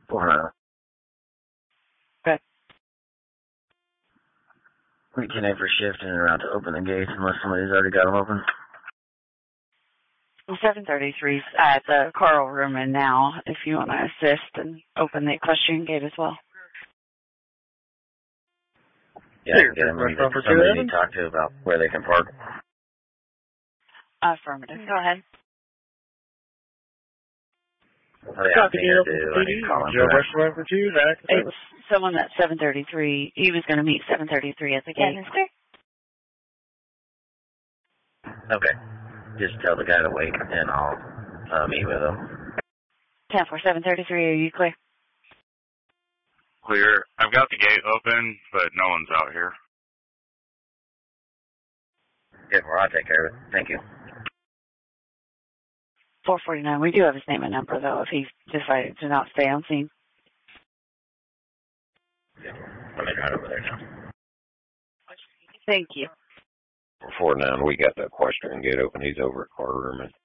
400. Okay. We can aim for shift and around to open the gates unless somebody's already got them open. 733's at the Carl room and now, if you want to assist and open the equestrian gate as well. Yeah, I can get them in. Somebody to talk to about where they can park. Affirmative. Go ahead. Oh, yeah, I think I do. I need to call him for that. It's someone at 733. He was going to meet 733 at the gate. Okay. Just tell the guy to wait, and I'll meet with him. 10 for 733, are you clear? Clear. I've got the gate open, but no one's out here. Yeah, well, I'll take care of it. Thank you. 449. We do have his name and number, though, if he decided to not stay on scene. Yeah, let me drive over there now. Thank you. 449, we got the equestrian gate open. He's over at car room. And